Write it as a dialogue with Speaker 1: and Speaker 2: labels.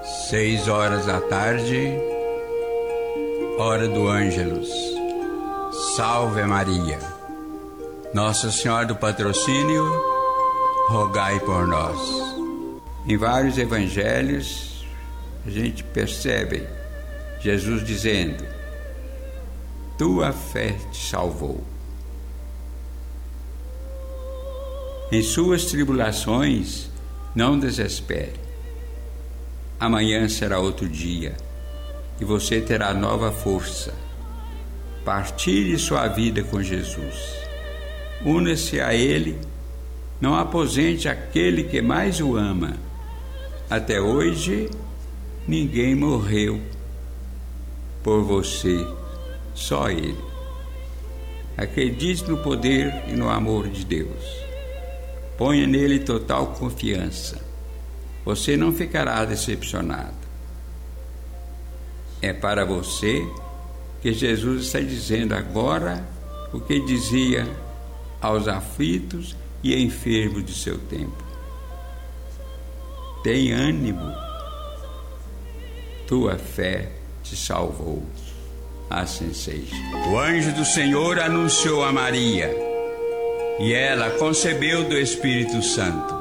Speaker 1: 6 horas da tarde, hora do Ângelus. Salve Maria. Nossa Senhora do Patrocínio, rogai por nós. Em vários evangelhos, a gente percebe Jesus dizendo: tua fé te salvou. Em suas tribulações, não desespere. Amanhã será outro dia e você terá nova força. Partilhe sua vida com Jesus. Una-se a Ele, não aposente aquele que mais o ama. Até hoje, ninguém morreu por você, só Ele. Acredite no poder e no amor de Deus. Ponha nele total confiança. Você não ficará decepcionado. É para você que Jesus está dizendo agora o que dizia aos aflitos e enfermos de seu tempo. Tem ânimo, tua fé te salvou. Assim seja. O anjo do Senhor anunciou a Maria, e ela concebeu do Espírito Santo.